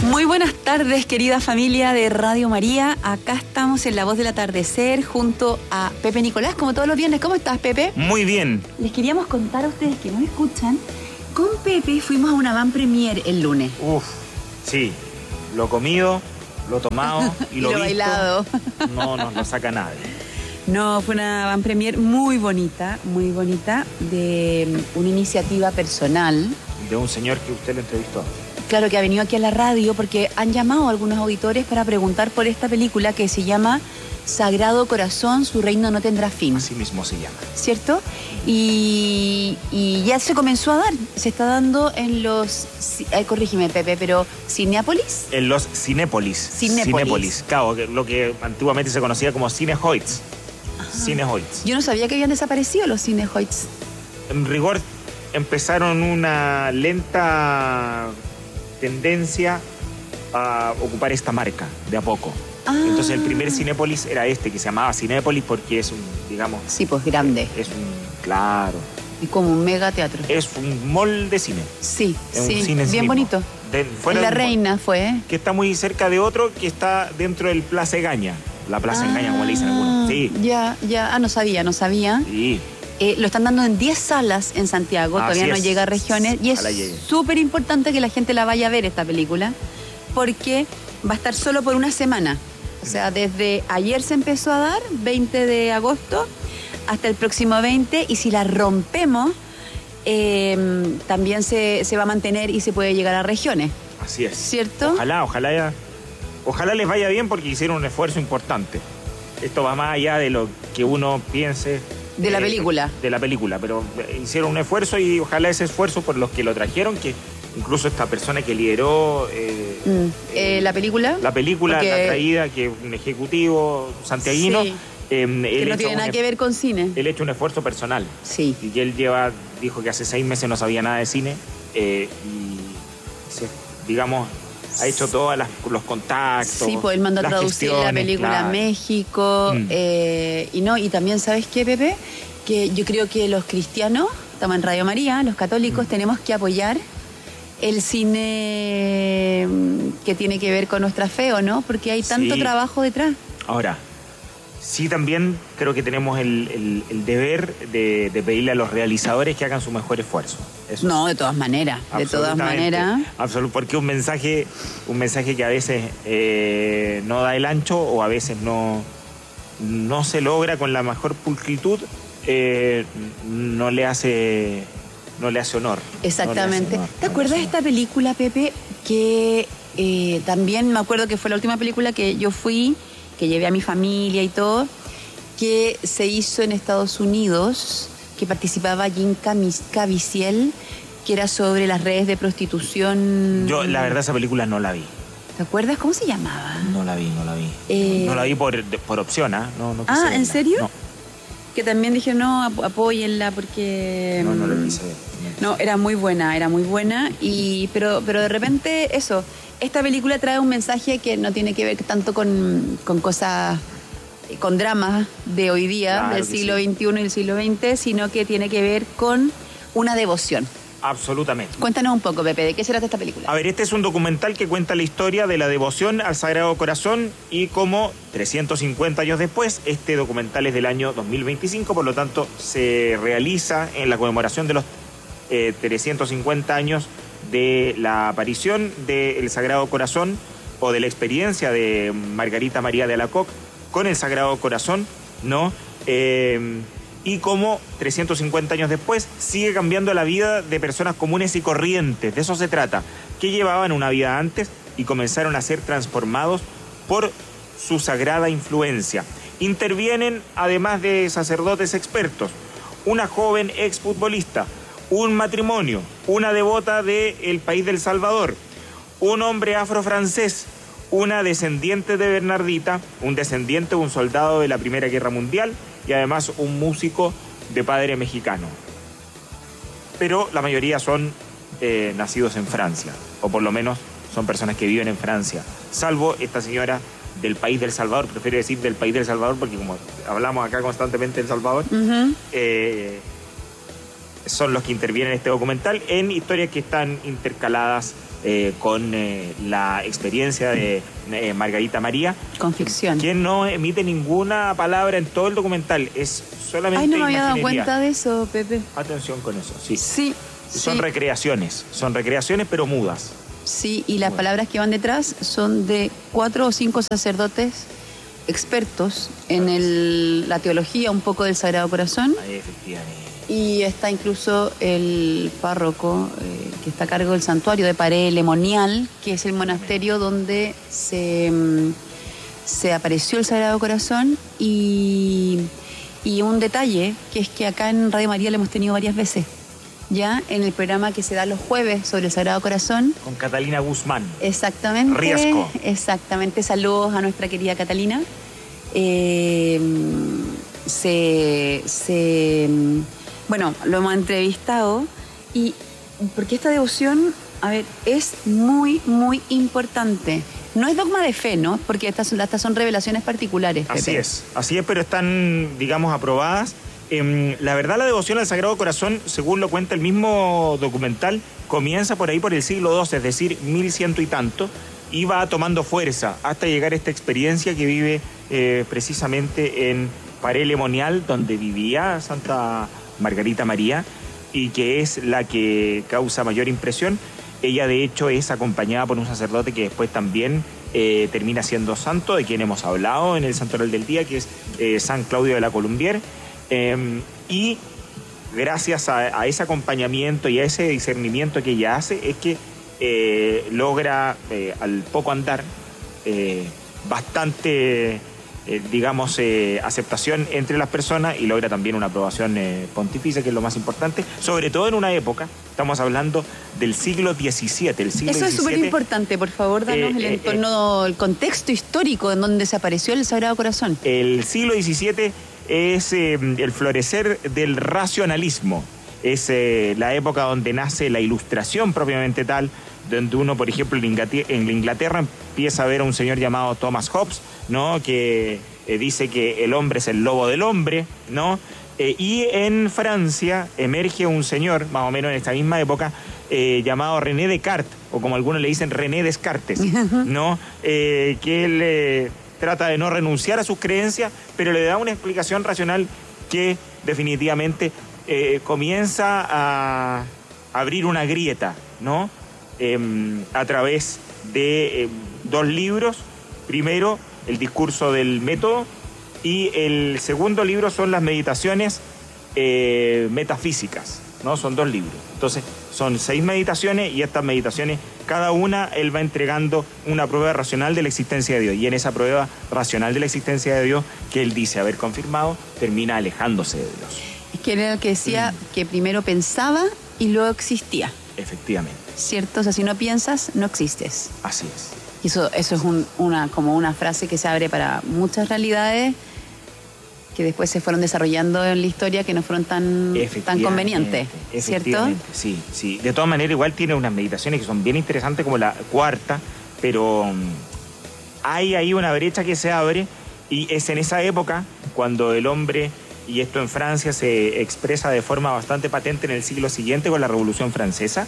Muy buenas tardes, querida familia de Radio María. Acá estamos en La Voz del Atardecer junto a Pepe Nicolás, como todos los viernes. ¿Cómo estás, Pepe? Muy bien. Les queríamos contar a ustedes que nos escuchan. Con Pepe fuimos a una van premier el lunes. Uf, sí. Lo comido, lo tomado y lo visto, bailado. No nos lo saca nadie. No, fue una van premier muy bonita, de una iniciativa personal. De un señor que usted lo entrevistó. Claro, que ha venido aquí a la radio porque han llamado a algunos auditores para preguntar por esta película que se llama Sagrado Corazón, su reino no tendrá fin. Así mismo se llama. ¿Cierto? Y ya se comenzó a dar, se está dando en los, corrígeme Pepe, pero ¿Cinépolis? En los Cinépolis. Claro, lo que antiguamente se conocía como Cinehoids. Cinehoids. Yo no sabía que habían desaparecido los Cinehoids. En rigor empezaron una lenta tendencia a ocupar esta marca de a poco. Entonces el primer Cinépolis era este, que se llamaba Cinépolis porque es un, digamos... Sí, pues grande. Es un, claro. Y como un mega teatro. Es un mall de cine. Sí, es sí, un cine bien bonito. Fuera La Reina fue. Que está muy cerca de otro que está dentro del Plaza Egaña. La Plaza Egaña, como le dicen algunos. Sí. Ya. No sabía. Sí. Lo están dando en 10 salas en Santiago, todavía no llega a regiones. Y es súper importante que la gente la vaya a ver, esta película, porque va a estar solo por una semana. O sea, desde ayer se empezó a dar, 20 de agosto, hasta el próximo 20, y si la rompemos, también se va a mantener y se puede llegar a regiones. Así es. ¿Cierto? Ojalá les vaya bien porque hicieron un esfuerzo importante. Esto va más allá de lo que uno piense. De la película. De la película, pero hicieron un esfuerzo y ojalá ese esfuerzo por los que lo trajeron, que incluso esta persona que lideró la película. La película, porque... la traída, que es un ejecutivo santiaguino. Sí. Que no tiene nada que ver con cine. Él ha hecho un esfuerzo personal. Sí. Y él dijo que hace 6 meses no sabía nada de cine y digamos, ha hecho todos los contactos. Sí, pues él mandó a traducir la película a México. Y también, ¿sabes qué, Pepe? Que yo creo que los cristianos, estamos en Radio María, los católicos, tenemos que apoyar el cine que tiene que ver con nuestra fe, ¿o no? Porque hay tanto trabajo detrás. Ahora, sí también creo que tenemos el deber de pedirle a los realizadores que hagan su mejor esfuerzo. Eso no, de todas maneras. Porque un mensaje que a veces no da el ancho o a veces no se logra con la mejor pulcritud, no le hace honor. Exactamente. ¿Te acuerdas de esta película, Pepe? Que también me acuerdo que fue la última película que yo fui, que llevé a mi familia y todo, que se hizo en Estados Unidos, que participaba Jim Caviezel, que era sobre las redes de prostitución. Yo, la verdad, esa película no la vi. ¿Te acuerdas cómo se llamaba? No la vi. No la vi por opción, ¿ah? No quise verla. ¿En serio? No. Que también dije, no, apóyenla porque... No lo quise ver. No, era muy buena, pero de repente eso, esta película trae un mensaje que no tiene que ver tanto con cosas, con dramas de hoy día, claro, del siglo XXI y el siglo XX, sino que tiene que ver con una devoción. Absolutamente. Cuéntanos un poco, Pepe, ¿de qué se trata esta película? A ver, este es un documental que cuenta la historia de la devoción al Sagrado Corazón y cómo 350 años después, este documental es del año 2025, por lo tanto se realiza en la conmemoración de los 350 años de la aparición del Sagrado Corazón o de la experiencia de Margarita María de Alacoque con el Sagrado Corazón, ¿no? Y cómo 350 años después sigue cambiando la vida de personas comunes y corrientes. De eso se trata, que llevaban una vida antes y comenzaron a ser transformados por su sagrada influencia. Intervienen, además de sacerdotes expertos, una joven exfutbolista, un matrimonio, una devota del país del Salvador, un hombre afrofrancés, una descendiente de Bernardita, un descendiente de un soldado de la Primera Guerra Mundial y además un músico de padre mexicano. Pero la mayoría son nacidos en Francia, o por lo menos son personas que viven en Francia, salvo esta señora del país del Salvador, prefiero decir del país del Salvador porque como hablamos acá constantemente del Salvador, son los que intervienen en este documental en historias que están intercaladas con la experiencia de Margarita María. Con ficción. Quien no emite ninguna palabra en todo el documental, es solamente Ay, no me había dado imaginería. cuenta de eso, Pepe. Atención con eso, sí. Sí. Son recreaciones pero mudas. Sí, y las Bueno. palabras que van detrás son de 4 o 5 sacerdotes expertos en la teología un poco del Sagrado Corazón. Ahí, efectivamente. Y está incluso el párroco que está a cargo del santuario de Paredes Lemonial, que es el monasterio donde se apareció el Sagrado Corazón. Y un detalle, que es que acá en Radio María lo hemos tenido varias veces, ya en el programa que se da los jueves sobre el Sagrado Corazón. Con Catalina Guzmán. Exactamente. Riesco. Exactamente. Saludos a nuestra querida Catalina. Bueno, lo hemos entrevistado y porque esta devoción, a ver, es muy, muy importante. No es dogma de fe, ¿no? Porque estas son revelaciones particulares, Pepe. Así es, pero están, digamos, aprobadas. La verdad, la devoción al Sagrado Corazón, según lo cuenta el mismo documental, comienza por ahí por el siglo II, es decir, 1100 y tanto, y va tomando fuerza hasta llegar a esta experiencia que vive precisamente en Paredes Lemonial, donde vivía Santa Margarita María, y que es la que causa mayor impresión. Ella, de hecho, es acompañada por un sacerdote que después también termina siendo santo, de quien hemos hablado en el Santoral del Día, que es San Claudio de la Columbier. Y gracias a ese acompañamiento y a ese discernimiento que ella hace, es que logra, al poco andar, bastante, digamos, aceptación entre las personas y logra también una aprobación pontificia, que es lo más importante, sobre todo en una época, estamos hablando del siglo XVII, el siglo Eso es XVII. súper importante, por favor, danos el entorno, el contexto histórico en donde se apareció el Sagrado Corazón. El siglo XVII es el florecer del racionalismo, es la época donde nace la Ilustración propiamente tal, donde uno, por ejemplo, en Inglaterra empieza a ver a un señor llamado Thomas Hobbes, ¿no? Que dice que el hombre es el lobo del hombre, ¿no? Y en Francia emerge un señor, más o menos en esta misma época, llamado René Descartes, o como algunos le dicen, René Descartes, ¿no? Que él trata de no renunciar a sus creencias, pero le da una explicación racional que definitivamente comienza a abrir una grieta, ¿no? A través de 2 libros. Primero, el discurso del método, y el segundo libro son las meditaciones metafísicas, ¿no? Son 2 libros. Entonces, son 6 meditaciones, y estas meditaciones, cada una, él va entregando una prueba racional de la existencia de Dios. Y en esa prueba racional de la existencia de Dios, que él dice haber confirmado, termina alejándose de Dios. Es que era el que decía que primero pensaba y luego existía. Efectivamente. ¿Cierto? O sea, si no piensas, no existes. Así es. Y eso es como una frase que se abre para muchas realidades que después se fueron desarrollando en la historia, que no fueron tan convenientes, ¿cierto? Sí, sí. De todas maneras, igual tiene unas meditaciones que son bien interesantes, como la cuarta, pero hay ahí una brecha que se abre, y es en esa época cuando el hombre, y esto en Francia se expresa de forma bastante patente en el siglo siguiente con la Revolución Francesa,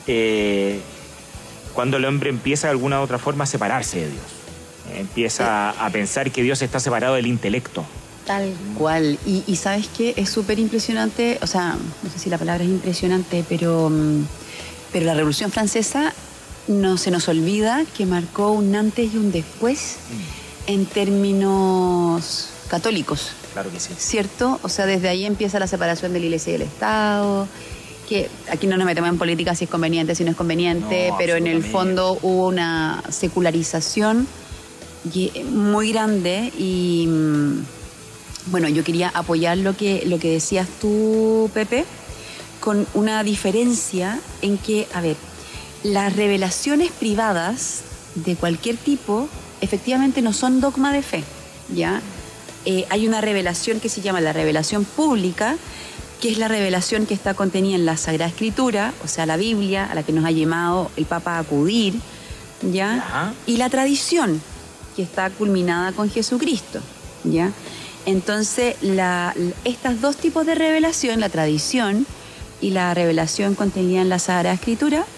cuando el hombre empieza de alguna u otra forma a separarse de Dios. Empieza a pensar que Dios está separado del intelecto. Tal cual. Y ¿sabes qué? Es súper impresionante, o sea, no sé si la palabra es impresionante, pero la Revolución Francesa no se nos olvida que marcó un antes y un después en términos católicos. Claro que sí. ¿Cierto? O sea, desde ahí empieza la separación de la Iglesia y del Estado, que aquí no nos metemos en política si es conveniente, si no es conveniente, No, pero en el fondo hubo una secularización muy grande y bueno, yo quería apoyar lo que decías tú, Pepe, con una diferencia en que, a ver, las revelaciones privadas de cualquier tipo efectivamente no son dogma de fe, ¿ya? Hay una revelación que se llama la revelación pública, que es la revelación que está contenida en la Sagrada Escritura, o sea, la Biblia, a la que nos ha llamado el Papa a acudir, ¿ya? Ajá. Y la tradición, que está culminada con Jesucristo, ¿ya? Entonces, estas 2 tipos de revelación, la tradición y la revelación contenida en la Sagrada Escritura,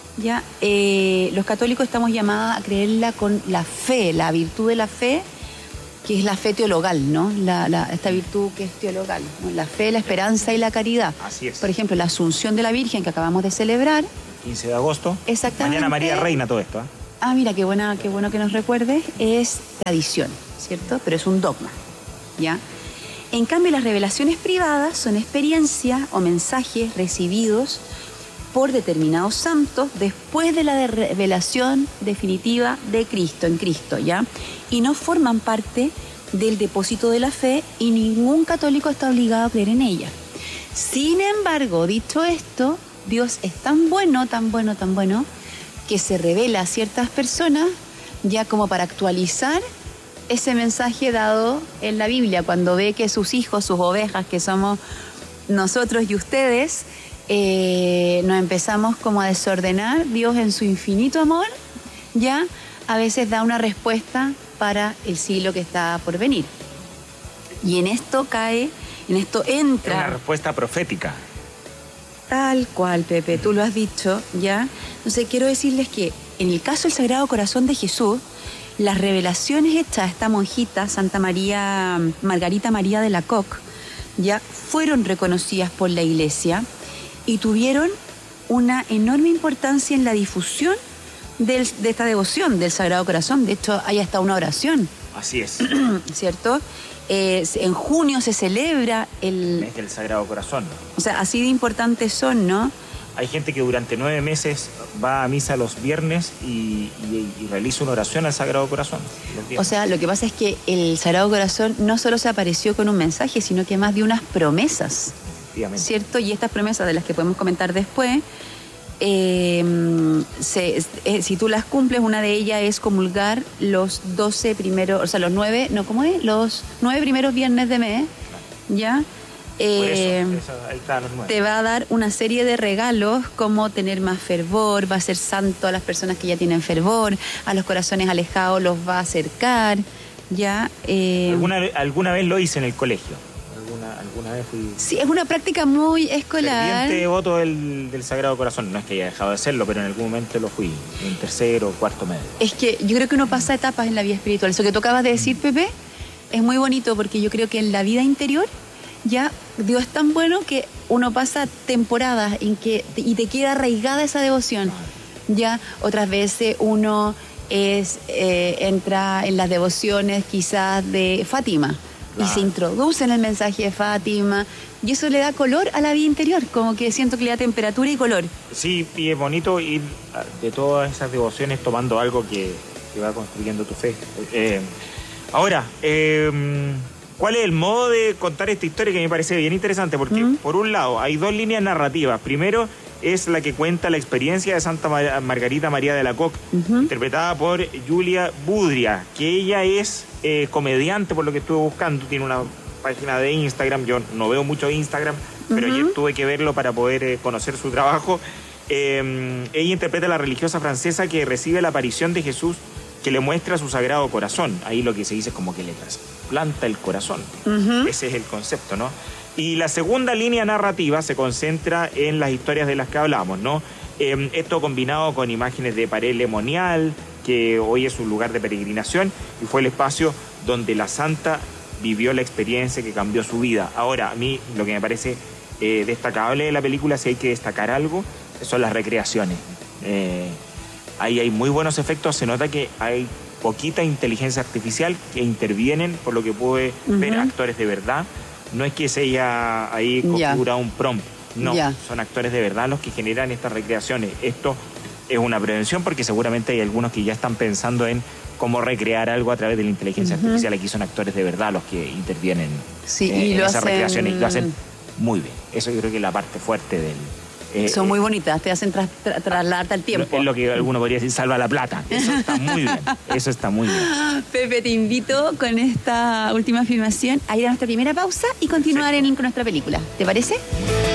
ya los católicos estamos llamados a creerla con la fe, la virtud de la fe, que es la fe teologal, ¿no? Esta virtud que es teologal, ¿no? La fe, la esperanza y la caridad. Así es. Por ejemplo, la Asunción de la Virgen que acabamos de celebrar. 15 de agosto. Exactamente. Mañana María Reina todo esto. Ah, mira, qué bueno que nos recuerdes. Es tradición, ¿cierto? Pero es un dogma, ¿ya? En cambio, las revelaciones privadas son experiencias o mensajes recibidos por determinados santos después de la revelación definitiva de Cristo, en Cristo, ¿ya? Y no forman parte del depósito de la fe y ningún católico está obligado a creer en ella. Sin embargo, dicho esto, Dios es tan bueno, que se revela a ciertas personas ya como para actualizar ese mensaje dado en la Biblia, cuando ve que sus hijos, sus ovejas, que somos nosotros y ustedes, nos empezamos como a desordenar. Dios en su infinito amor ya a veces da una respuesta para el siglo que está por venir. Y en esto entra... Una respuesta profética. Tal cual, Pepe, tú lo has dicho, ¿ya? Entonces quiero decirles que en el caso del Sagrado Corazón de Jesús, las revelaciones hechas a esta monjita, Santa María, Margarita María de Alacoque, ya fueron reconocidas por la Iglesia y tuvieron una enorme importancia en la difusión de esta devoción del Sagrado Corazón. De hecho, hay hasta una oración. Así es. ¿Cierto? En junio se celebra el mes del Sagrado Corazón. O sea, así de importantes son, ¿no? Hay gente que durante 9 meses va a misa los viernes y realiza una oración al Sagrado Corazón. O sea, lo que pasa es que el Sagrado Corazón no solo se apareció con un mensaje, sino que más de unas promesas, ¿cierto? Y estas promesas, de las que podemos comentar después, si tú las cumples, una de ellas es comulgar los 12 primeros, o sea, los 9, ¿no? ¿Cómo es? Los 9 primeros viernes de mes, ¿ya? Ahí está, los 9. Te va a dar una serie de regalos, como tener más fervor, va a ser santo a las personas que ya tienen fervor, a los corazones alejados los va a acercar, ¿ya? ¿Alguna vez lo hice en el colegio? ¿Alguna vez fui? Sí, es una práctica muy escolar. Ferviente devoto del Sagrado Corazón. No es que haya dejado de hacerlo, pero en algún momento lo fui, en tercero o cuarto medio. Es que yo creo que uno pasa etapas en la vida espiritual. Eso que tú acabas de decir, Pepe, es muy bonito, porque yo creo que en la vida interior ya Dios es tan bueno que uno pasa temporadas y te queda arraigada esa devoción. Ya otras veces uno entra en las devociones quizás de Fátima. Claro. Y se introduce en el mensaje de Fátima, y eso le da color a la vida interior, como que siento que le da temperatura y color. Sí, y es bonito ir de todas esas devociones tomando algo que va construyendo tu fe. Ahora, ¿cuál es el modo de contar esta historia, que me parece bien interesante? Porque por un lado hay 2 líneas narrativas. Primero es la que cuenta la experiencia de Santa Margarita María de Alacoque, interpretada por Julia Budria, que ella es comediante, por lo que estuve buscando. Tiene una página de Instagram. Yo no veo mucho Instagram, pero ayer tuve que verlo para poder conocer su trabajo. Ella interpreta a la religiosa francesa que recibe la aparición de Jesús, que le muestra su Sagrado Corazón. Ahí lo que se dice es como que le trasplanta el corazón. Ese es el concepto, ¿no? Y la segunda línea narrativa se concentra en las historias de las que hablamos, ¿no? Esto combinado con imágenes de Paray Le Monial, que hoy es un lugar de peregrinación y fue el espacio donde la santa vivió la experiencia que cambió su vida. Ahora, a mí lo que me parece destacable de la película, si hay que destacar algo, son las recreaciones. Ahí hay muy buenos efectos. Se nota que hay poquita inteligencia artificial que intervienen, por lo que pude ver, actores de verdad. No es que se haya ahí configurado un prompt, no, son actores de verdad los que generan estas recreaciones. Esto es una prevención, porque seguramente hay algunos que ya están pensando en cómo recrear algo a través de la inteligencia artificial. Aquí son actores de verdad los que intervienen en esas recreaciones, y lo hacen muy bien. Eso yo creo que es la parte fuerte del... son muy bonitas, te hacen trasladarte al tiempo. Es lo que alguno podría decir, salva la plata. Eso está muy bien, eso está muy bien. Pepe, te invito con esta última filmación a ir a nuestra primera pausa y continuar con nuestra película. ¿Te parece?